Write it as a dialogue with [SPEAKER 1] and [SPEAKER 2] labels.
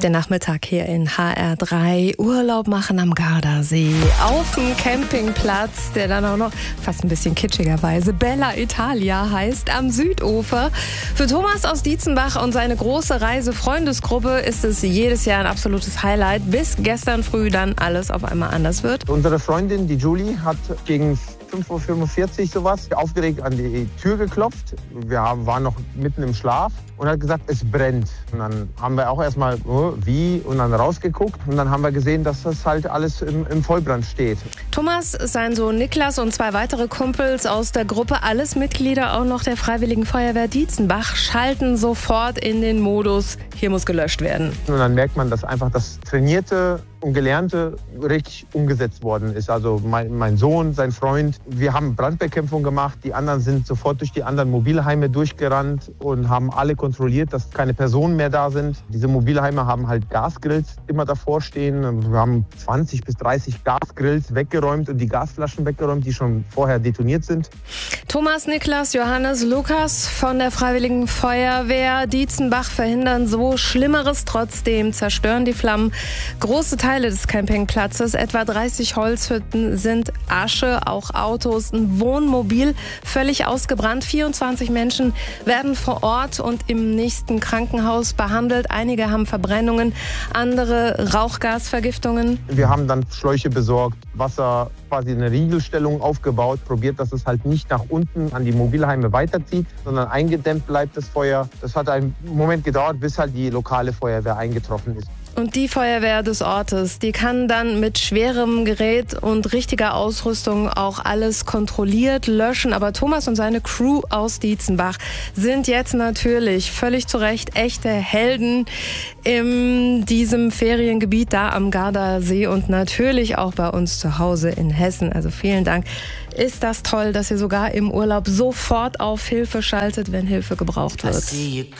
[SPEAKER 1] Der Nachmittag hier in HR3. Urlaub machen am Gardasee. Auf dem Campingplatz, der dann auch noch fast ein bisschen kitschigerweise Bella Italia heißt, am Südufer. Für Thomas aus Dietzenbach und seine große Reise-Freundesgruppe ist es jedes Jahr ein absolutes Highlight, bis gestern früh dann alles auf einmal anders wird.
[SPEAKER 2] Unsere Freundin, die Julie, hat gegen 5:45 Uhr sowas aufgeregt an die Tür geklopft. Wir waren noch mitten im Schlaf und hat gesagt, es brennt. Und dann haben wir auch erstmal, wie? Und dann rausgeguckt und dann haben wir gesehen, dass das halt alles im Vollbrand steht.
[SPEAKER 1] Thomas, sein Sohn Niklas und zwei weitere Kumpels aus der Gruppe, alles Mitglieder auch noch der Freiwilligen Feuerwehr Dietzenbach, schalten sofort in den Modus, hier muss gelöscht werden.
[SPEAKER 2] Und dann merkt man, dass einfach das Trainierte und Gelernte richtig umgesetzt worden ist. Also mein Sohn, sein Freund, wir haben Brandbekämpfung gemacht. Die anderen sind sofort durch die anderen Mobilheime durchgerannt und haben alle kontrolliert, dass keine Personen mehr da sind. Diese Mobilheime haben halt Gasgrills immer davor stehen. Wir haben 20 bis 30 Gasgrills weggeräumt und die Gasflaschen weggeräumt, die schon vorher detoniert sind.
[SPEAKER 1] Thomas, Niklas, Johannes, Lukas von der Freiwilligen Feuerwehr Dietzenbach verhindern so Schlimmeres. Trotzdem zerstören die Flammen große Teile des Campingplatzes. Etwa 30 Holzhütten sind Asche, auch Autos, ein Wohnmobil völlig ausgebrannt. 24 Menschen werden vor Ort und im nächsten Krankenhaus behandelt. Einige haben Verbrennungen, andere Rauchgasvergiftungen.
[SPEAKER 2] Wir haben dann Schläuche besorgt, Wasser, quasi eine Riegelstellung aufgebaut, probiert, dass es halt nicht nach unten an die Mobilheime weiterzieht, sondern eingedämmt bleibt das Feuer. Das hat einen Moment gedauert, bis halt die lokale Feuerwehr eingetroffen ist.
[SPEAKER 1] Und die Feuerwehr des Ortes, die kann dann mit schwerem Gerät und richtiger Ausrüstung auch alles kontrolliert löschen. Aber Thomas und seine Crew aus Dietzenbach sind jetzt natürlich völlig zu Recht echte Helden in diesem Feriengebiet da am Gardasee und natürlich auch bei uns zu Hause in Hessen. Also vielen Dank. Ist das toll, dass ihr sogar im Urlaub sofort auf Hilfe schaltet, wenn Hilfe gebraucht wird.